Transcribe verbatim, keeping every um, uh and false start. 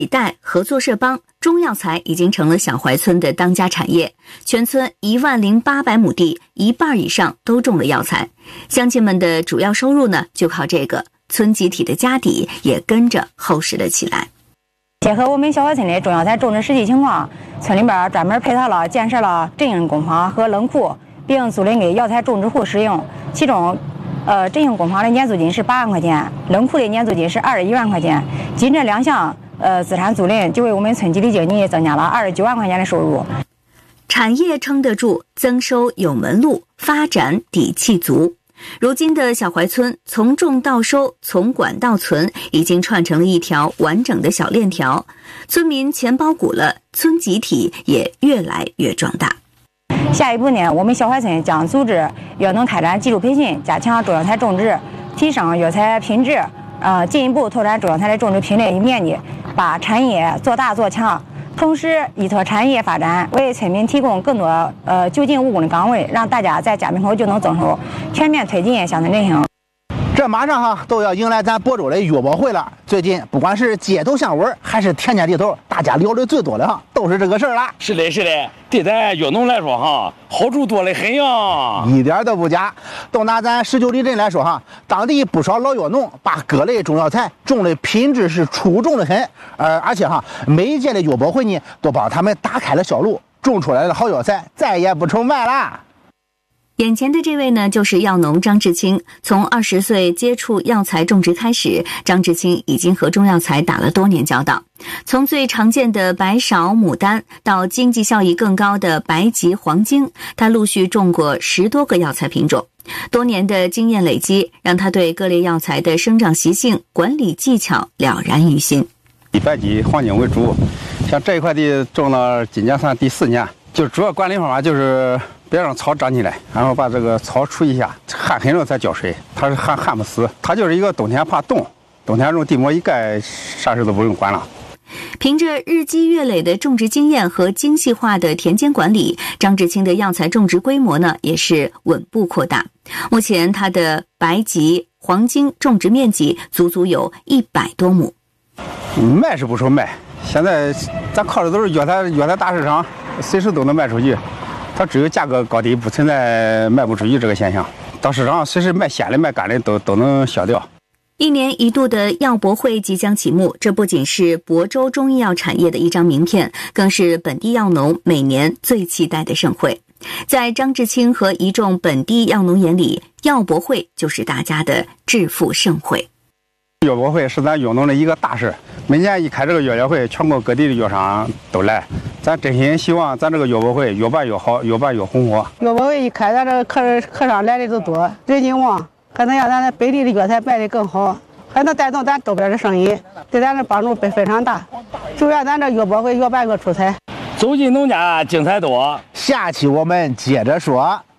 一代合作社帮，中药材已经成了小槐村的当家产业。全村一万零八百亩地，一半以上都种了药材。乡亲们的主要收入呢，就靠这个，村集体的家底也跟着厚实了起来。 结合我们小槐村的中药材种植实际情况，村里边专门配套了建设了振兴工坊和冷库，并租赁给药材种植户使用。其中，呃，振兴工坊的年租金是八万块钱，冷库的年租金是二十一万块钱。仅这两项呃资产租赁，就为我们村集体经济增加了二十九万块钱的收入。 产业撑得住，增收有门路，发展底气足。如今的小槐村，从种到收，从管到存，已经串成了一条完整的小链条。村民钱包鼓了，村集体也越来越壮大。 下一步呢，我们小槐村将组织药农开展技术培训，加强中药材种植，提升药材品质，呃，进一步拓展中药材的种植品类与面积，把产业做大做强。同时，依托产业发展，为村民提供更多呃就近务工的岗位，让大家在家门口就能增收，全面推进乡村振兴。 这马上哈都要迎来咱播州的药保会了。最近不管是街头巷尾还是田间地头，大家聊的最多的哈都是这个事儿了。 是的，是的，对咱药农来说哈，好处多得很呀， 一点都不假。都拿咱十九里镇来说哈，当地不少老药农把各类中药材种的品质是出众的很，呃，而且哈每一届的药保会呢都帮他们打开了销路，种出来的好药材再也不愁卖了。 眼前的这位呢，就是药农张志清。从二十岁接触药材种植开始，张志清已经和中药材打了多年交道。从最常见的白芍、牡丹，到经济效益更高的白及、黄精，他陆续种过十多个药材品种。多年的经验累积，让他对各类药材的生长习性、管理技巧了然于心。 以白及、黄精为主，像这一块地种了今年算第四年，就主要管理方法就是别让草长起来，然后把这个草除一下，旱很了再浇水，它是旱旱不死。它就是一个冬天怕冻，冬天用地膜一盖，啥事都不用管了。 凭着日积月累的种植经验和精细化的田间管理，张志清的药材种植规模呢也是稳步扩大。目前他的白及、黄精种植面积足足有一百多亩。 卖是不愁卖，现在咱靠的都是药材药材大市场，随时都能卖出去。它只有价格高低，不存在卖不出去这个现象。到市场上随时卖鲜的卖干的都都能销掉。 一年一度的药博会即将启幕，这不仅是亳州中医药产业的一张名片，更是本地药农每年最期待的盛会。在张志清和一众本地药农眼里，药博会就是大家的致富盛会。 药博会是咱药农的一个大事，每年一开这个药疗会，全国各地的药商都来。咱真心希望咱这个药博会越办越好，越办越红火。 药博会一开，咱这个客人客商来的都多，人情旺，还能让咱的本地的药材卖得更好，还能带动咱周边的生意，对咱的帮助非常大。祝愿咱这药博会越办越出彩。 走进农家精彩多。 下期我们接着说。